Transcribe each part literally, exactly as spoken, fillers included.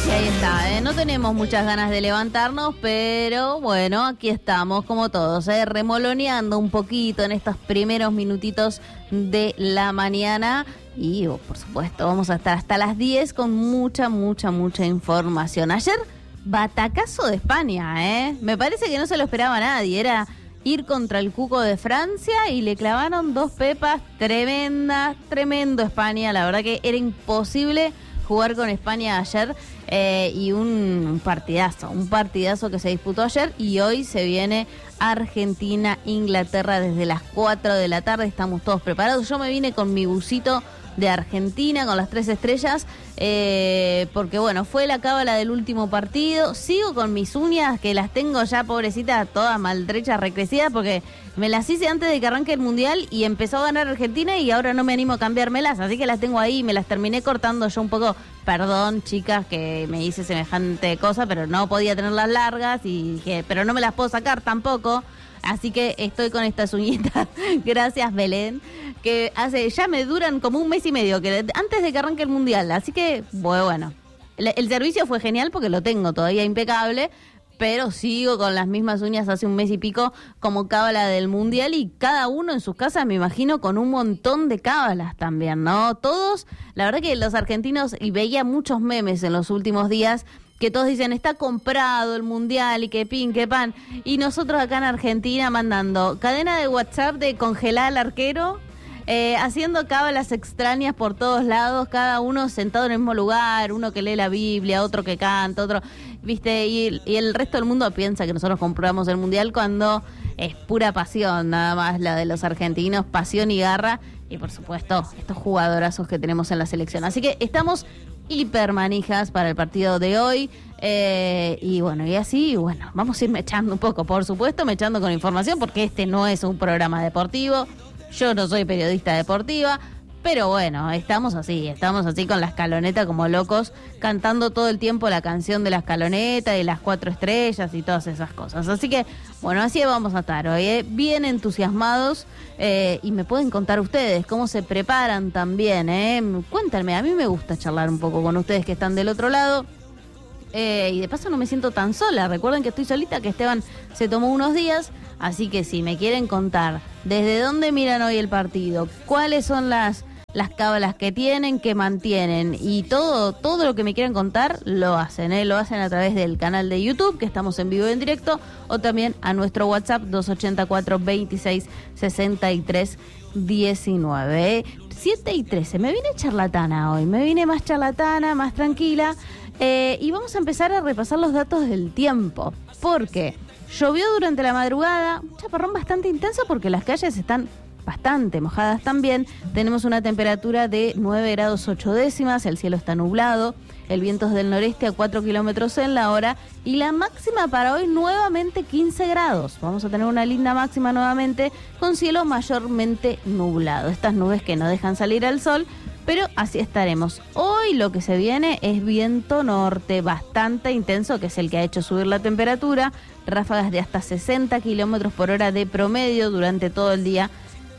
Y ahí está, ¿eh? No tenemos muchas ganas de levantarnos, pero bueno, aquí estamos como todos, ¿eh? Remoloneando un poquito en estos primeros minutitos de la mañana. Y oh, por supuesto, vamos a estar hasta las diez con mucha, mucha, mucha información. Ayer, batacazo de España, ¿eh? Me parece que no se lo esperaba nadie, era ir contra el Cuco de Francia y le clavaron dos pepas tremendas, tremendo España, la verdad que era imposible jugar con España ayer, eh, y un, un partidazo, un partidazo que se disputó ayer, y hoy se viene Argentina-Inglaterra desde las cuatro de la tarde, estamos todos preparados. Yo me vine con mi busito de Argentina, con las tres estrellas, eh, porque bueno, fue la cábala del último partido. Sigo con mis uñas, que las tengo ya, pobrecitas, todas maltrechas, recrecidas, porque me las hice antes de que arranque el Mundial y empezó a ganar Argentina y ahora no me animo a cambiármelas, así que las tengo ahí, me las terminé cortando yo un poco. Perdón, chicas, que me hice semejante cosa, pero no podía tenerlas largas y dije, pero no me las puedo sacar tampoco. Así que estoy con estas uñitas, gracias Belén, que hace ya me duran como un mes y medio, que antes de que arranque el Mundial. Así que, bueno, el, el servicio fue genial porque lo tengo todavía impecable, pero sigo con las mismas uñas hace un mes y pico como cábala del Mundial, y cada uno en sus casas, me imagino, con un montón de cábalas también, ¿no? Todos, la verdad que los argentinos, y veía muchos memes en los últimos días, que todos dicen, está comprado el Mundial y que pin, que pan. Y nosotros acá en Argentina mandando cadena de WhatsApp de congelar al arquero, eh, haciendo cábalas extrañas por todos lados, cada uno sentado en el mismo lugar, uno que lee la Biblia, otro que canta, otro, ¿viste? Y, y el resto del mundo piensa que nosotros compramos el Mundial cuando es pura pasión, nada más la de los argentinos, pasión y garra. Y por supuesto, estos jugadorazos que tenemos en la selección. Así que estamos hiper manijas para el partido de hoy, eh, y bueno, y así, bueno, vamos a ir mechando un poco, por supuesto, mechando con información, porque este no es un programa deportivo, yo no soy periodista deportiva, pero bueno, estamos así, estamos así con la escaloneta como locos, cantando todo el tiempo la canción de la escaloneta y las cuatro estrellas y todas esas cosas. Así que, bueno, así vamos a estar hoy, ¿eh? Bien entusiasmados, eh, y me pueden contar ustedes cómo se preparan también, ¿eh? Cuéntenme, a mí me gusta charlar un poco con ustedes que están del otro lado. Eh, y de paso no me siento tan sola. Recuerden que estoy solita, que Esteban se tomó unos días. Así que si me quieren contar desde dónde miran hoy el partido, cuáles son las, las cábalas que tienen, que mantienen, y todo, todo lo que me quieran contar, lo hacen, ¿eh? Lo hacen a través del canal de YouTube, que estamos en vivo y en directo, o también a nuestro WhatsApp dos ocho cuatro, veintiséis, sesenta y tres, diecinueve. ¿eh? siete y trece. Me vine charlatana hoy, me vine más charlatana, más tranquila. Eh, y vamos a empezar a repasar los datos del tiempo, porque llovió durante la madrugada, un chaparrón bastante intenso porque las calles están bastante mojadas también. Tenemos una temperatura de nueve grados ocho décimas, el cielo está nublado, el viento es del noreste a cuatro kilómetros en la hora, y la máxima para hoy nuevamente quince grados. Vamos a tener una linda máxima nuevamente con cielo mayormente nublado. Estas nubes que no dejan salir al sol, pero así estaremos. Hoy lo que se viene es viento norte bastante intenso, que es el que ha hecho subir la temperatura, ráfagas de hasta sesenta kilómetros por hora de promedio durante todo el día.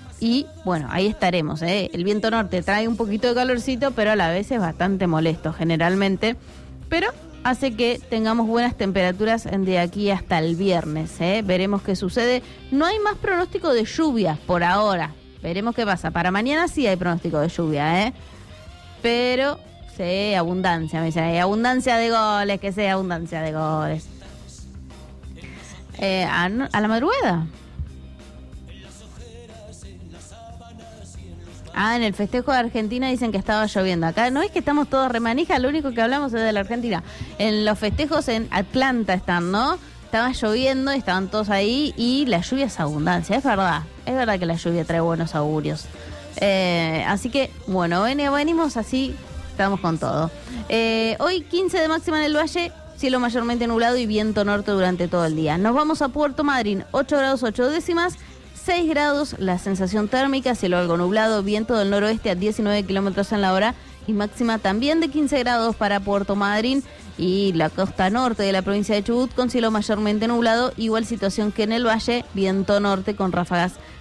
Y bueno, ahí estaremos, ¿eh? El viento norte trae un poquito de calorcito, pero a la vez es bastante molesto generalmente, pero hace que tengamos buenas temperaturas de aquí hasta el viernes, ¿eh? Veremos qué sucede. No hay más pronóstico de lluvia por ahora. Veremos qué pasa. Para mañana sí hay pronóstico de lluvia, ¿eh? Pero, sí, abundancia, me dicen. Abundancia de goles, que sea abundancia de goles. Eh, a, a la madrugada. Ah, en el festejo de Argentina dicen que estaba lloviendo. Acá no es que estamos todos remanijas, lo único que hablamos es de la Argentina. En los festejos en Atlanta están, ¿no? Estaba lloviendo, estaban todos ahí, y la lluvia es abundancia, es verdad. Es verdad que la lluvia trae buenos augurios. Eh, así que, bueno, ven, venimos así, estamos con todo. Eh, hoy quince de máxima en el Valle, cielo mayormente nublado y viento norte durante todo el día. Nos vamos a Puerto Madryn, ocho grados ocho décimas, seis grados la sensación térmica, cielo algo nublado, viento del noroeste a diecinueve kilómetros en la hora, y máxima también de quince grados para Puerto Madryn y la costa norte de la provincia de Chubut, con cielo mayormente nublado, igual situación que en el Valle, viento norte con ráfagas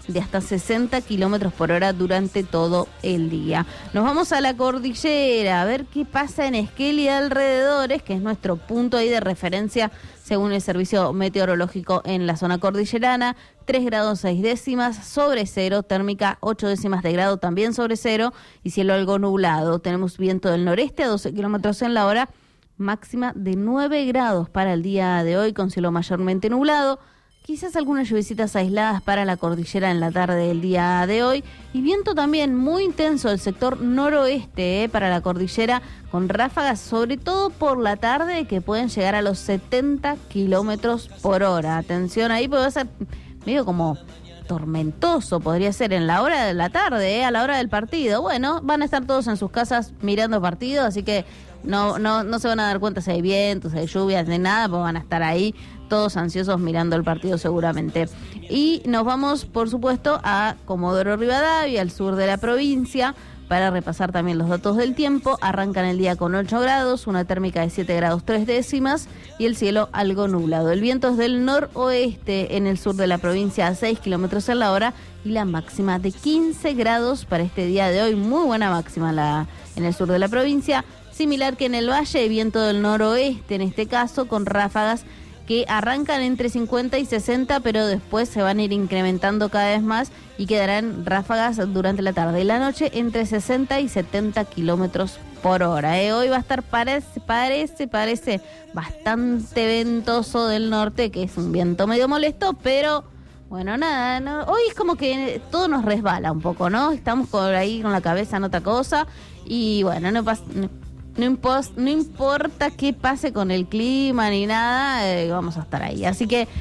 de hasta sesenta kilómetros por hora durante todo el día. Nos vamos a la cordillera a ver qué pasa en Esquel y alrededores, que es nuestro punto ahí de referencia según el servicio meteorológico en la zona cordillerana. tres grados seis décimas sobre cero, térmica ocho décimas de grado también sobre cero y cielo algo nublado. Tenemos viento del noreste a doce kilómetros en la hora, máxima de nueve grados para el día de hoy con cielo mayormente nublado. Quizás algunas lluviecitas aisladas para la cordillera en la tarde del día de hoy. Y viento también muy intenso del sector noroeste eh, para la cordillera, con ráfagas sobre todo por la tarde que pueden llegar a los setenta kilómetros por hora. Atención ahí, porque va a ser medio como tormentoso, podría ser en la hora de la tarde, eh, a la hora del partido. Bueno, van a estar todos en sus casas mirando partido, así que no, no, no se van a dar cuenta si hay vientos, si hay lluvias, ni nada, pues van a estar ahí todos ansiosos mirando el partido seguramente. Y nos vamos, por supuesto, a Comodoro Rivadavia, al sur de la provincia, para repasar también los datos del tiempo. Arrancan el día con ocho grados, una térmica de siete grados tres décimas y el cielo algo nublado. El viento es del noroeste en el sur de la provincia a seis kilómetros en la hora y la máxima de quince grados para este día de hoy. Muy buena máxima la, en el sur de la provincia. Similar que en el valle, viento del noroeste en este caso, con ráfagas que arrancan entre cincuenta y sesenta, pero después se van a ir incrementando cada vez más y quedarán ráfagas durante la tarde y la noche entre sesenta y setenta kilómetros por hora. ¿eh? Hoy va a estar, parece, parece, parece bastante ventoso del norte, que es un viento medio molesto, pero bueno, nada, no, hoy es como que todo nos resbala un poco, ¿no? Estamos por ahí con la cabeza en otra cosa y bueno, no pasa... No, No, impos, no importa qué pase con el clima ni nada, eh, vamos a estar ahí. Así que,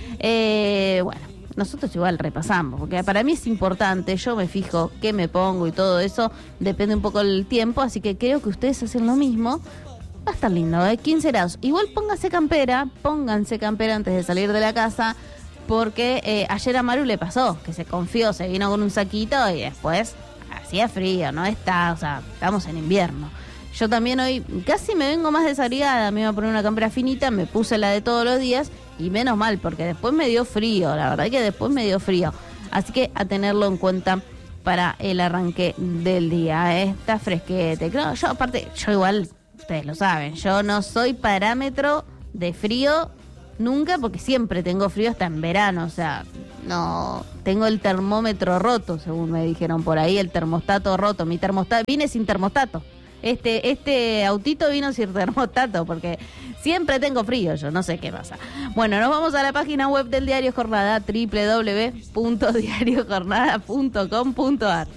eh, bueno, nosotros igual repasamos, porque para mí es importante, yo me fijo qué me pongo y todo eso, depende un poco del tiempo, así que creo que ustedes hacen lo mismo. Va a estar lindo, ¿eh? quince grados. Igual pónganse campera, pónganse campera antes de salir de la casa, porque eh, ayer a Maru le pasó, que se confió, se vino con un saquito y después hacía frío, ¿no? Está, o sea, estamos en invierno. Yo también hoy casi me vengo más desabrigada, me iba a poner una campera finita, me puse la de todos los días y menos mal, porque después me dio frío, la verdad que después me dio frío. Así que a tenerlo en cuenta para el arranque del día. ¿eh? Está fresquete. Creo, yo aparte, yo igual, ustedes lo saben, yo no soy parámetro de frío nunca, porque siempre tengo frío hasta en verano, o sea, no, tengo el termómetro roto, según me dijeron por ahí, el termostato roto, mi termostato, vine sin termostato. Este, este autito vino sin termostato porque siempre tengo frío, yo no sé qué pasa. Bueno, nos vamos a la página web del Diario Jornada, doble u doble u doble u punto diario jornada punto com punto a r.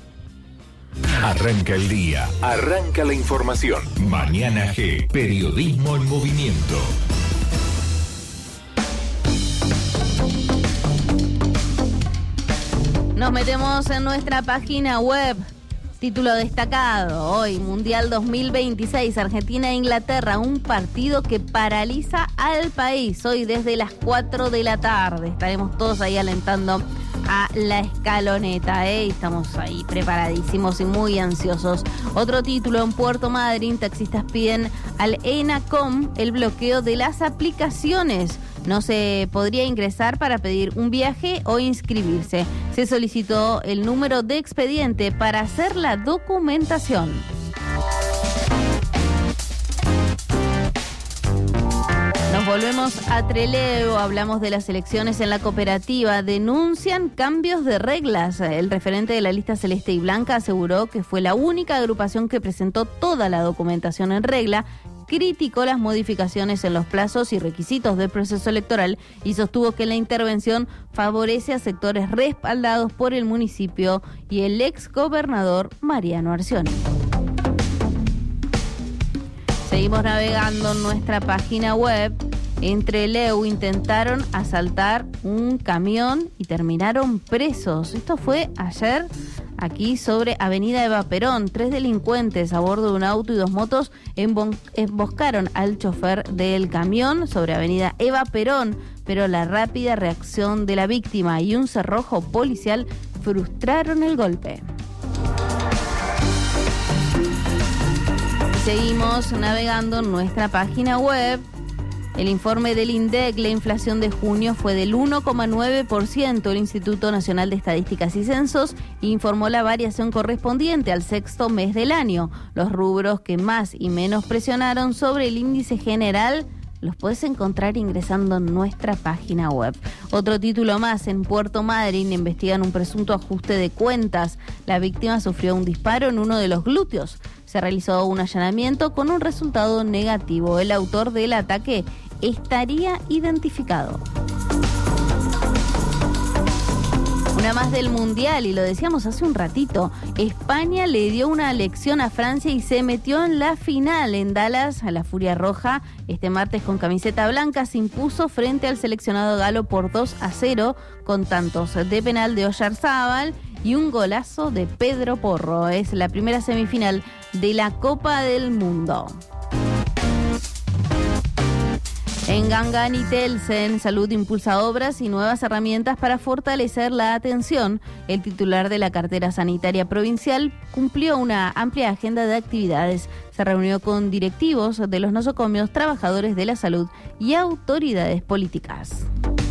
Arranca el día, arranca la información. Mañana G, periodismo en movimiento. Nos metemos en nuestra página web. Título destacado, hoy, Mundial dos mil veintiséis, Argentina e Inglaterra, un partido que paraliza al país. Hoy desde las cuatro de la tarde estaremos todos ahí alentando a la escaloneta, ¿eh? Estamos ahí preparadísimos y muy ansiosos. Otro título, en Puerto Madryn, taxistas piden al ENACOM el bloqueo de las aplicaciones. No se podría ingresar para pedir un viaje o inscribirse. Se solicitó el número de expediente para hacer la documentación. Nos volvemos a Trelew, hablamos de las elecciones en la cooperativa. Denuncian cambios de reglas. El referente de la lista celeste y blanca aseguró que fue la única agrupación que presentó toda la documentación en regla. Criticó las modificaciones en los plazos y requisitos del proceso electoral y sostuvo que la intervención favorece a sectores respaldados por el municipio y el ex gobernador Mariano Arcioni. Seguimos navegando en nuestra página web. En Trelew intentaron asaltar un camión y terminaron presos. Esto fue ayer aquí sobre Avenida Eva Perón. Tres delincuentes a bordo de un auto y dos motos emboscaron al chofer del camión sobre Avenida Eva Perón, pero la rápida reacción de la víctima y un cerrojo policial frustraron el golpe. Seguimos navegando en nuestra página web. El informe del INDEC, la inflación de junio fue del uno coma nueve por ciento. El Instituto Nacional de Estadísticas y Censos informó la variación correspondiente al sexto mes del año. Los rubros que más y menos presionaron sobre el índice general los puedes encontrar ingresando en nuestra página web. Otro título más: en Puerto Madryn investigan un presunto ajuste de cuentas. La víctima sufrió un disparo en uno de los glúteos. Se realizó un allanamiento con un resultado negativo. El autor del ataque estaría identificado. Una más del Mundial, y lo decíamos hace un ratito. España le dio una lección a Francia y se metió en la final. En Dallas, a la Furia Roja, este martes con camiseta blanca, se impuso frente al seleccionado galo por dos a cero, con tantos de penal de Oyarzábal y un golazo de Pedro Porro. Es la primera semifinal de la Copa del Mundo. En Gangan y Telsen, Salud impulsa obras y nuevas herramientas para fortalecer la atención. El titular de la cartera sanitaria provincial cumplió una amplia agenda de actividades. Se reunió con directivos de los nosocomios, trabajadores de la salud y autoridades políticas.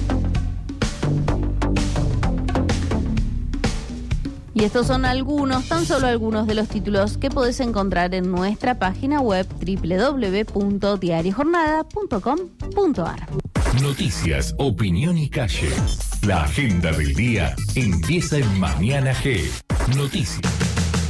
Y estos son algunos, tan solo algunos de los títulos que podés encontrar en nuestra página web doble u doble u doble u punto diario jornada punto com punto a r. Noticias, opinión y calle. La agenda del día empieza en Mañana G. Noticias.